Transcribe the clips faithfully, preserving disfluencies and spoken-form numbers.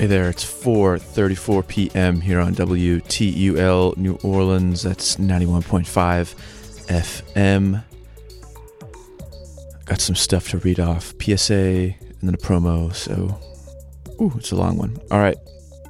Hey there, it's four thirty-four p.m. here on W T U L New Orleans. That's ninety-one point five F M. Got some stuff to read off. P S A and then a promo, so ooh, it's a long one. All right.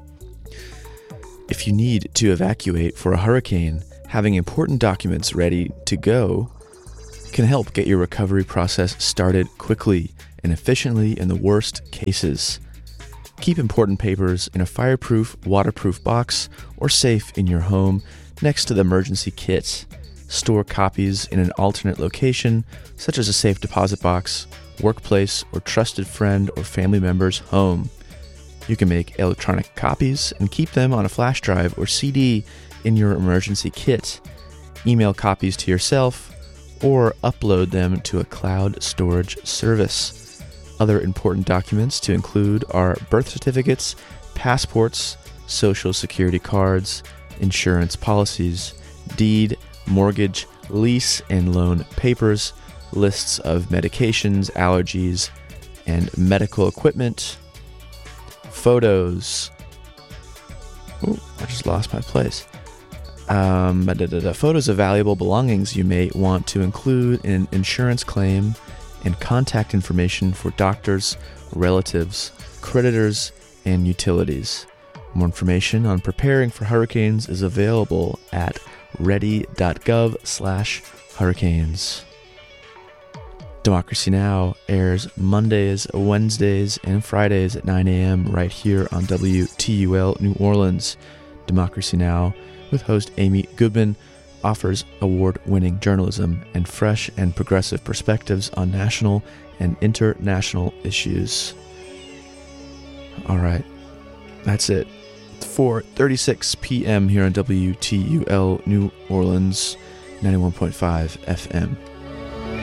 If you need to evacuate for a hurricane, having important documents ready to go can help get your recovery process started quickly and efficiently in the worst cases. Keep important papers in a fireproof, waterproof box or safe in your home next to the emergency kit. Store copies in an alternate location, such as a safe deposit box, workplace, or trusted friend or family member's home. You can make electronic copies and keep them on a flash drive or C D in your emergency kit. Email copies to yourself or upload them to a cloud storage service. Other important documents to include are birth certificates, passports, social security cards, insurance policies, deed, mortgage, lease, and loan papers, lists of medications, allergies, and medical equipment, photos. Oh, I just lost my place. Um, da, da, da, photos of valuable belongings you may want to include in an insurance claim, and contact information for doctors, relatives, creditors, and utilities. More information on preparing for hurricanes is available at ready.gov slash hurricanes. Democracy Now! Airs Mondays, Wednesdays, and Fridays at nine a.m. right here on W T U L New Orleans. Democracy Now! With host Amy Goodman offers award-winning journalism and fresh and progressive perspectives on national and international issues. All right, that's it. four thirty-six p.m. here on W T U L New Orleans, ninety-one point five F M.